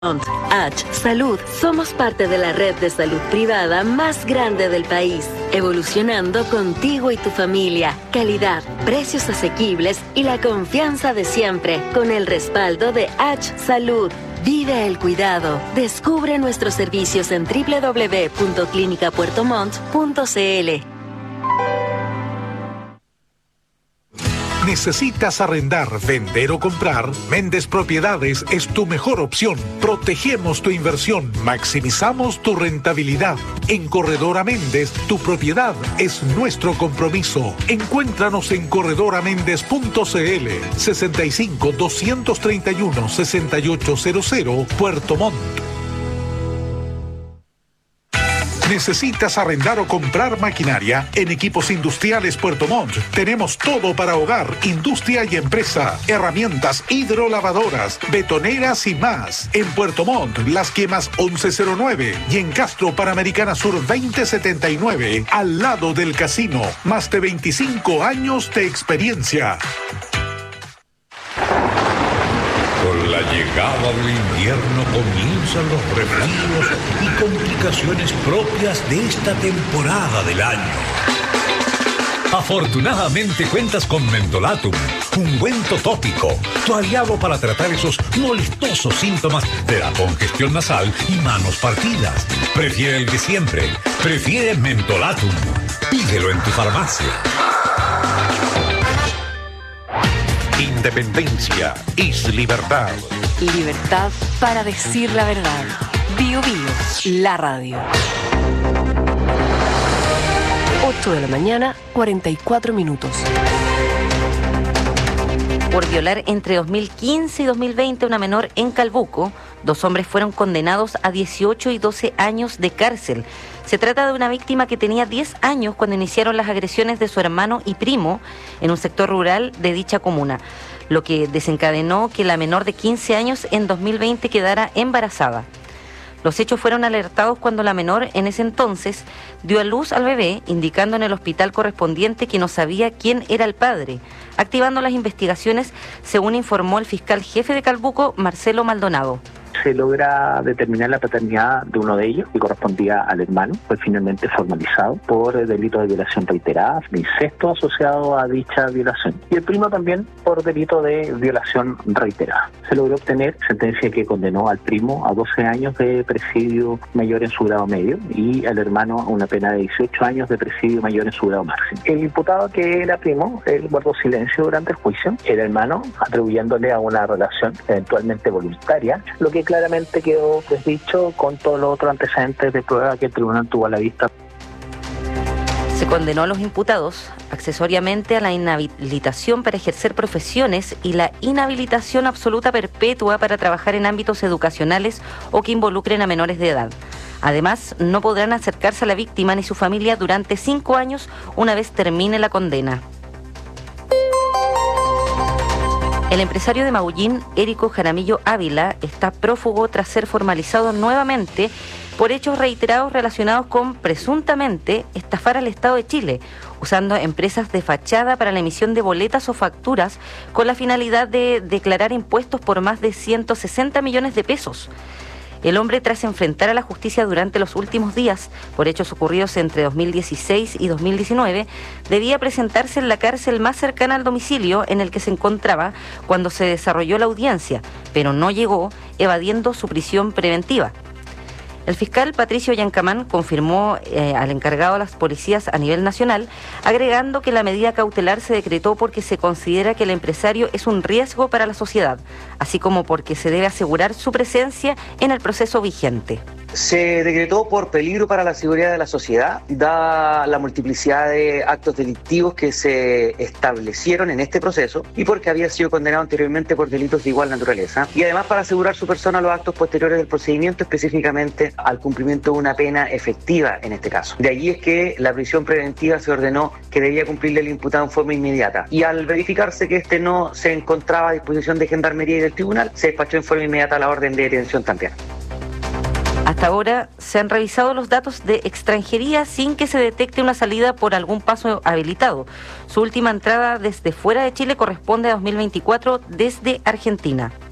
H Salud. Somos parte de la red de salud privada más grande del país, evolucionando contigo y tu familia. Calidad, precios asequibles y la confianza de siempre, con el respaldo de H Salud. Vive el cuidado. Descubre nuestros servicios en www.clinicapuertomont.cl. ¿Necesitas arrendar, vender o comprar? Méndez Propiedades es tu mejor opción. Protegemos tu inversión, maximizamos tu rentabilidad. En Corredora Méndez, tu propiedad es nuestro compromiso. Encuéntranos en corredoramendez.cl 65 231 6800 Puerto Montt. ¿Necesitas arrendar o comprar maquinaria? En Equipos Industriales Puerto Montt tenemos todo para hogar, industria y empresa. Herramientas hidrolavadoras, betoneras y más. En Puerto Montt, Las Quemas 1109 y en Castro Panamericana Sur 2079, al lado del casino. Más de 25 años de experiencia. Con la llegada del invierno comienzan los resfríos y complicaciones propias de esta temporada del año. Afortunadamente cuentas con Mentolatum, ungüento tópico, tu aliado para tratar esos molestosos síntomas de la congestión nasal y manos partidas. Prefiere el de siempre, prefiere Mentolatum. Pídelo en tu farmacia. Independencia es libertad. Libertad para decir la verdad. Bio Bio, la radio. 8 de la mañana, 44 minutos. Por violar entre 2015 y 2020 a una menor en Calbuco, 2 hombres fueron condenados a 18 y 12 años de cárcel. Se trata de una víctima que tenía 10 años cuando iniciaron las agresiones de su hermano y primo en un sector rural de dicha comuna, lo que desencadenó que la menor de 15 años en 2020 quedara embarazada. Los hechos fueron alertados cuando la menor en ese entonces dio a luz al bebé, indicando en el hospital correspondiente que no sabía quién era el padre, activando las investigaciones, según informó el fiscal jefe de Calbuco, Marcelo Maldonado. Se logra determinar la paternidad de uno de ellos, que correspondía al hermano. Fue finalmente formalizado por delito de violación reiterada, de incesto asociado a dicha violación. Y el primo también por delito de violación reiterada. Se logró obtener sentencia que condenó al primo a 12 años de presidio mayor en su grado medio y al hermano a una pena de 18 años de presidio mayor en su grado máximo. El imputado, que era primo, él guardó silencio durante el juicio. El hermano, atribuyéndole a una relación eventualmente voluntaria, lo que claramente quedó desdicho con todos los otros antecedentes de prueba que el tribunal tuvo a la vista. Se condenó a los imputados accesoriamente a la inhabilitación para ejercer profesiones y la inhabilitación absoluta perpetua para trabajar en ámbitos educacionales o que involucren a menores de edad. Además, no podrán acercarse a la víctima ni su familia durante 5 años una vez termine la condena. El empresario de Maullín, Érico Jaramillo Ávila, está prófugo tras ser formalizado nuevamente por hechos reiterados relacionados con, presuntamente, estafar al Estado de Chile, usando empresas de fachada para la emisión de boletas o facturas con la finalidad de declarar impuestos por más de 160 millones de pesos. El hombre, tras enfrentar a la justicia durante los últimos días por hechos ocurridos entre 2016 y 2019, debía presentarse en la cárcel más cercana al domicilio en el que se encontraba cuando se desarrolló la audiencia, pero no llegó, evadiendo su prisión preventiva. El fiscal Patricio Yancamán confirmó al encargado de las policías a nivel nacional, agregando que la medida cautelar se decretó porque se considera que el empresario es un riesgo para la sociedad, así como porque se debe asegurar su presencia en el proceso vigente. Se decretó por peligro para la seguridad de la sociedad, dada la multiplicidad de actos delictivos que se establecieron en este proceso y porque había sido condenado anteriormente por delitos de igual naturaleza, y además para asegurar su persona a los actos posteriores del procedimiento, específicamente al cumplimiento de una pena efectiva en este caso. De allí es que la prisión preventiva se ordenó que debía cumplirle el imputado en forma inmediata, y al verificarse que este no se encontraba a disposición de Gendarmería y del tribunal, se despachó en forma inmediata la orden de detención también. Hasta ahora se han revisado los datos de extranjería sin que se detecte una salida por algún paso habilitado. Su última entrada desde fuera de Chile corresponde a 2024 desde Argentina.